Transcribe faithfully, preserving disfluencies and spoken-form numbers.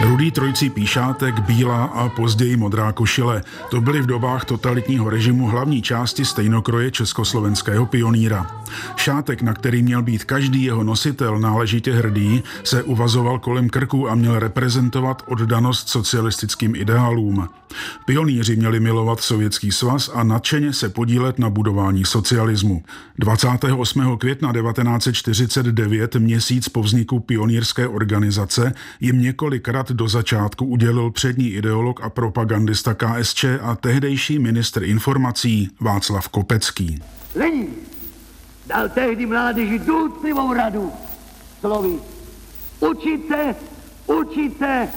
Rudý trojcí píšátek, bílá a později modrá košile. To byly v dobách totalitního režimu hlavní části stejnokroje československého pionýra. Šátek, na který měl být každý jeho nositel náležitě hrdý, se uvazoval kolem krku a měl reprezentovat oddanost socialistickým ideálům. Pionýři měli milovat Sovětský svaz a nadšeně se podílet na budování socialismu. dvacátého osmého května devatenáct set čtyřicet devět, měsíc po vzniku pionýrské organizace, jim několikrát do začátku udělil přední ideolog a propagandista K S Č a tehdejší ministr informací Václav Kopecký. Lenin dal tehdy mládeži důležitou radu slovy: učit se, učit se